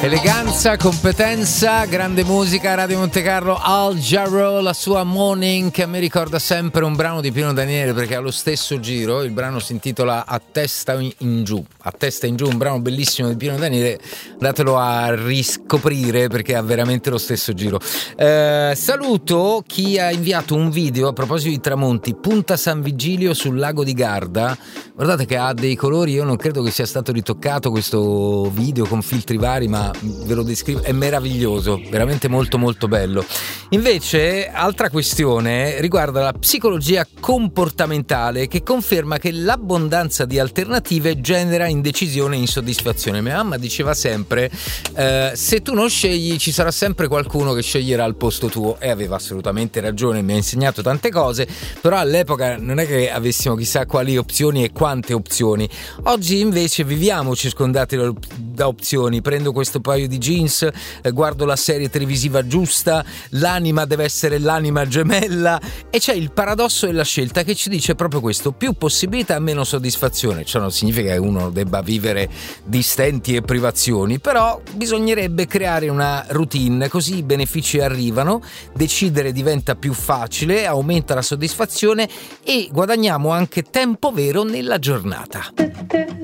Eleganza, competenza, grande musica, Radio Montecarlo, Al Jarreau, la sua Morning, che a me ricorda sempre un brano di Pino Daniele, perché ha lo stesso giro. Il brano si intitola A testa in giù, un brano bellissimo di Pino Daniele, andatelo a riscoprire perché ha veramente lo stesso giro. Saluto chi ha inviato un video a proposito di tramonti, Punta San Vigilio sul lago di Garda. Guardate che ha dei colori, io non credo che sia stato ritoccato questo video con filtri vari, ma ve lo descrivo, è meraviglioso, veramente molto molto bello. Invece, altra questione riguarda la psicologia comportamentale, che conferma che l'abbondanza di alternative genera indecisione e insoddisfazione. Mia mamma diceva sempre se tu non scegli ci sarà sempre qualcuno che sceglierà al posto tuo, e aveva assolutamente ragione, mi ha insegnato tante cose, però all'epoca non è che avessimo chissà quali opzioni e quante opzioni. Oggi invece viviamo circondati da opzioni. Prendo questo paio di jeans, guardo la serie televisiva giusta, l'anima deve essere l'anima gemella, e c'è il paradosso della scelta che ci dice proprio questo: più possibilità, meno soddisfazione. Ciò non significa che uno debba vivere di stenti e privazioni, però bisognerebbe creare una routine, così i benefici arrivano, decidere diventa più facile, aumenta la soddisfazione e guadagniamo anche tempo vero nella giornata.